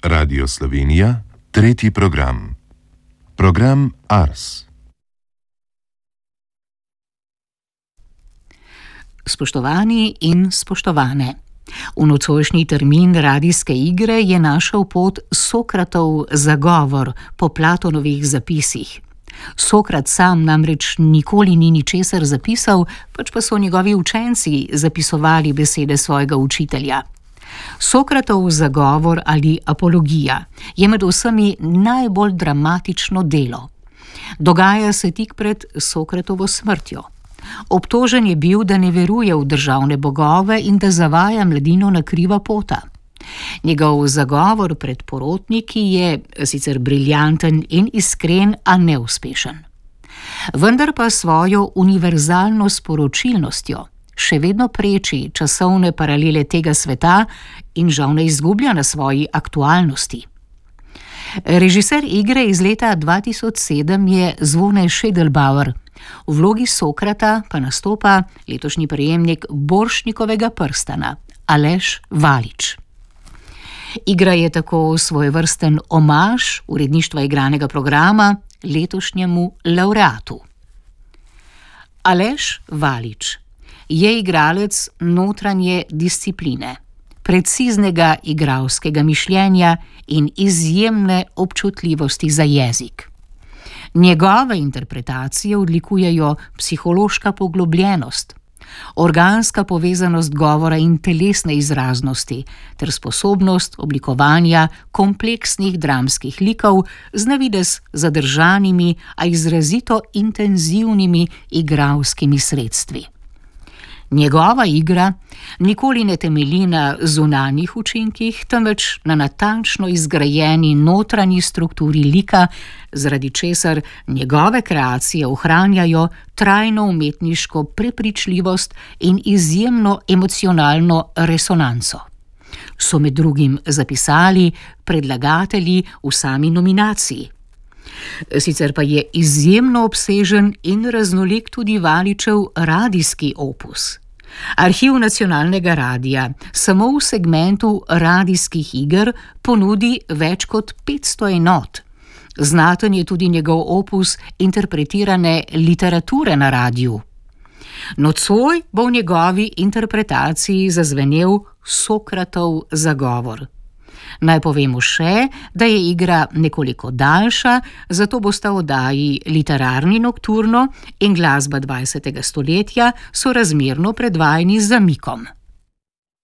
Radio Slovenija, tretji program. Program Ars. Spoštovani in spoštovane, v nocojšnji termin radijske igre je našel pot Sokratov zagovor po Platonovih zapisih. Sokrat sam namreč nikoli ni ničesar zapisal, pač pa so njegovi učenci zapisovali besede svojega učitelja. Sokratov zagovor ali apologija je med vsemi najbolj dramatično delo. Dogaja se tik pred Sokratovo smrtjo. Obtožen je bil, da ne veruje v državne bogove in da zavaja mladino na kriva pota. Njegov zagovor pred porotniki je sicer briljanten in iskren, a neuspešen. Vendar pa svojo univerzalno sporočilnostjo še vedno preči časovne paralele tega sveta in žal ne izgublja na svoji aktualnosti. Režiser igre iz leta 2007 je Zvone Schädelbauer, v vlogi Sokrata pa nastopa letošnji prejemnik Borštnikovega prstana, Aleš Valič. Igra je tako svojevrsten omaž uredništva igranega programa letošnjemu lavreatu. Aleš Valič je igralec notranje discipline, preciznega igralskega mišljenja in izjemne občutljivosti za jezik. Njegove interpretacije odlikujejo psihološka poglobljenost, organska povezanost govora in telesne izraznosti ter sposobnost oblikovanja kompleksnih dramskih likov z na videz zadržanimi, a izrazito intenzivnimi igralskimi sredstvi. Njegova igra nikoli ne temelji na zunanjih učinkih, temveč na natančno izgrajeni notranji strukturi lika, zaradi česar njegove kreacije ohranjajo trajno umetniško prepričljivost in izjemno emocionalno resonanco. So med drugim zapisali predlagatelji v sami nominaciji. Sicer pa je izjemno obsežen in raznolik tudi Valičev radijski opus. Arhiv nacionalnega radija samo v segmentu radijskih iger ponudi več kot 500 enot. Znaten je tudi njegov opus interpretirane literature na radiju. Nocoj bo v njegovi interpretaciji zazvenel Sokratov zagovor. Naj povemo še, da je igra nekoliko daljša, zato bosta oddaji Literarni nokturno in Glasba 20. stoletja sorazmerno predvajani z zamikom.